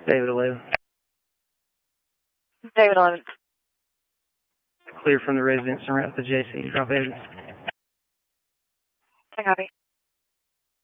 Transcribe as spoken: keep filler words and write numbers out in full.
David eleven. David eleven. Clear from the residence and route to J C to drop evidence. I copy.